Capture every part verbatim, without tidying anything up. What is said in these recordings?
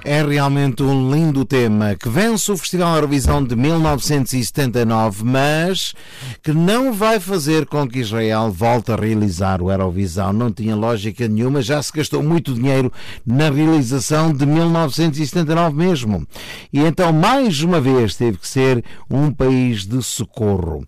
É realmente um lindo tema que vence o Festival Eurovisão de mil novecentos e setenta e nove, mas que não vai fazer com que Israel volte a realizar o Eurovisão. Não tinha lógica nenhuma, já se gastou muito dinheiro na realização de mil novecentos e setenta e nove mesmo. E então, mais uma vez, teve que ser um país de socorro.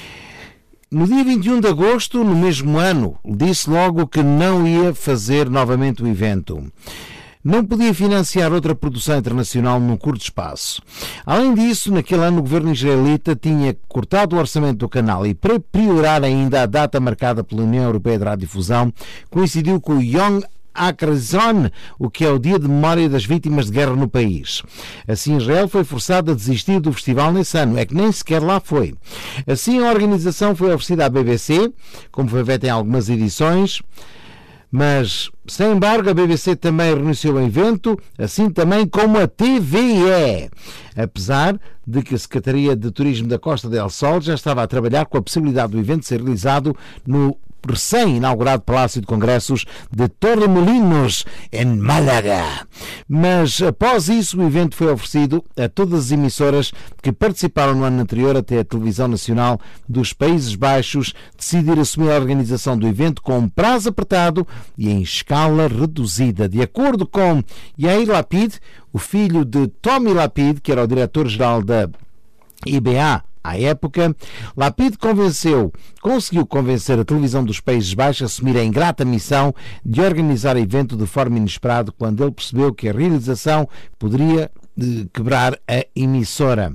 No dia vinte e um de agosto, no mesmo ano, disse logo que não ia fazer novamente o evento. Não podia financiar outra produção internacional num curto espaço. Além disso, naquele ano o governo israelita tinha cortado o orçamento do canal e, para piorar ainda a data marcada pela União Europeia de Radiodifusão, coincidiu com o Yom HaZikaron, o que é o dia de memória das vítimas de guerra no país. Assim, Israel foi forçado a desistir do festival nesse ano, é que nem sequer lá foi. Assim, a organização foi oferecida à B B C, como foi feito em algumas edições, mas, sem embargo, a B B C também renunciou ao evento, assim também como a T V E, apesar de que a Secretaria de Turismo da Costa del Sol já estava a trabalhar com a possibilidade do evento ser realizado no recém-inaugurado Palácio de Congressos de Torremolinos, em Málaga. Mas, após isso, o evento foi oferecido a todas as emissoras que participaram no ano anterior, até a Televisão Nacional dos Países Baixos decidir assumir a organização do evento com um prazo apertado e em escala reduzida. De acordo com Yair Lapid, o filho de Tommy Lapid, que era o diretor-geral da I B A, à época, Lapid convenceu, conseguiu convencer a televisão dos Países Baixos a assumir a ingrata missão de organizar o evento de forma inesperada, quando ele percebeu que a realização poderia eh, quebrar a emissora.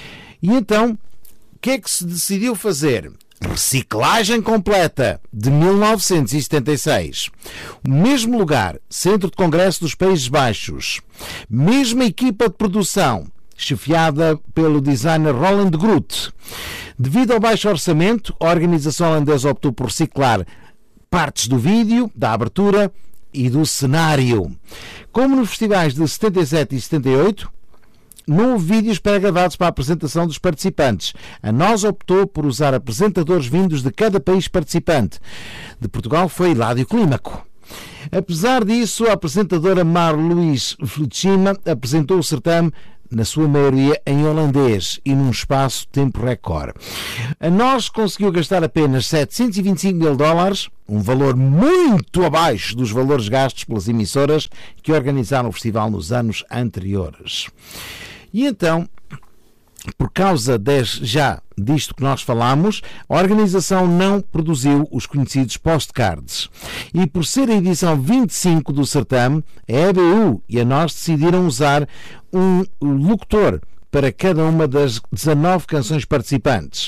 E então, o que é que se decidiu fazer? Reciclagem completa de mil novecentos e setenta e seis. O mesmo lugar, Centro de Congresso dos Países Baixos, mesma equipa de produção, chefiada pelo designer Roland Groot. Devido ao baixo orçamento, a organização holandesa optou por reciclar partes do vídeo, da abertura e do cenário. Como nos festivais de setenta e sete e setenta e oito, não houve vídeos pré-gravados para a apresentação dos participantes. A nós optou por usar apresentadores vindos de cada país participante. De Portugal foi Hilário Clímaco. Apesar disso, a apresentadora Marluís Flutsima apresentou o certame na sua maioria em holandês e num espaço de tempo recorde. A nós conseguiu gastar apenas setecentos e vinte e cinco mil dólares, um valor muito abaixo dos valores gastos pelas emissoras que organizaram o festival nos anos anteriores. E então, por causa des, já disto que nós falámos, a organização não produziu os conhecidos postcards. E por ser a edição vinte e cinco do certame, a E B U e a nós decidiram usar um locutor para cada uma das dezanove canções participantes.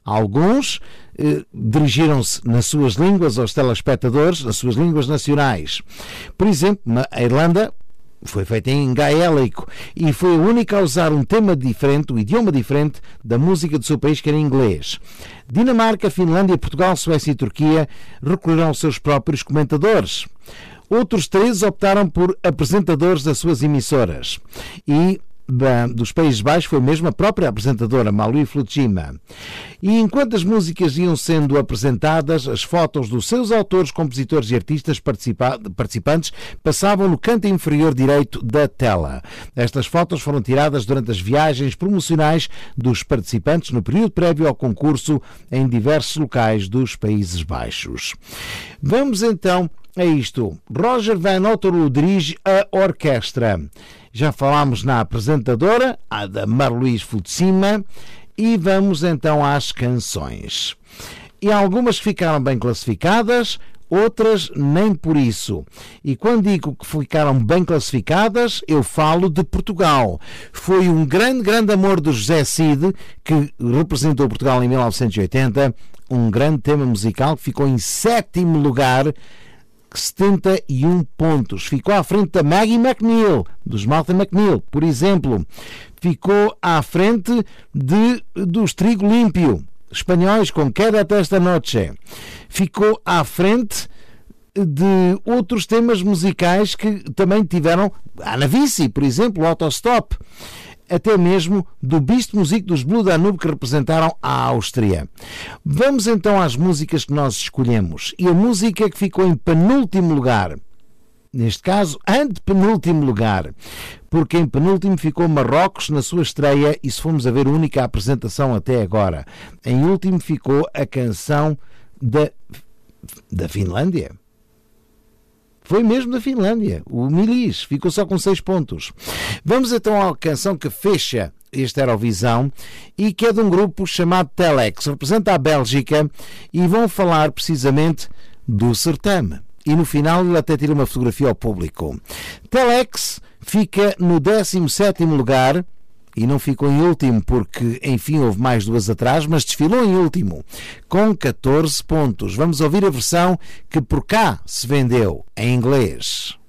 Alguns eh, dirigiram-se nas suas línguas aos telespectadores, nas suas línguas nacionais. Por exemplo, a Irlanda foi feita em gaélico e foi a única a usar um tema diferente, um idioma diferente da música do seu país, que era inglês. Dinamarca, Finlândia, Portugal, Suécia e Turquia recolheram os seus próprios comentadores. Outros três optaram por apresentadores das suas emissoras. E Da, dos Países Baixos foi mesmo a própria apresentadora, Marluís Flutsima. E enquanto as músicas iam sendo apresentadas, as fotos dos seus autores, compositores e artistas participantes passavam no canto inferior direito da tela. Estas fotos foram tiradas durante as viagens promocionais dos participantes no período prévio ao concurso em diversos locais dos Países Baixos. Vamos então a isto. Roger Van Otterloo dirige a orquestra. Já falámos na apresentadora, a da Marluís Flutsima, e vamos então às canções. E algumas ficaram bem classificadas, outras nem por isso. E quando digo que ficaram bem classificadas, eu falo de Portugal. Foi um grande, grande amor do José Cid, que representou Portugal em mil novecentos e oitenta, um grande tema musical que ficou em sétimo lugar, setenta e um pontos. Ficou à frente da Maggie McNeil, dos Martha McNeil, por exemplo. Ficou à frente de, dos Trigo Límpio, espanhóis, com Quédate esta noche. Ficou à frente de outros temas musicais que também tiveram, Ana Vici, por exemplo, Autostop. Até mesmo do Beast Music dos Blue Danube, que representaram a Áustria. Vamos então às músicas que nós escolhemos. E a música que ficou em penúltimo lugar neste caso, antepenúltimo lugar, porque em penúltimo ficou Marrocos na sua estreia e, se formos a ver, a única apresentação até agora. Em último ficou a canção da, da Finlândia. Foi mesmo da Finlândia, o Milis, ficou só com seis pontos. Vamos então à canção que fecha este Eurovisão e que é de um grupo chamado Telex, representa a Bélgica e vão falar precisamente do certame. E no final ele até tira uma fotografia ao público. Telex fica no décimo sétimo lugar e não ficou em último porque, enfim, houve mais duas atrás, mas desfilou em último, com catorze pontos. Vamos ouvir a versão que por cá se vendeu em inglês.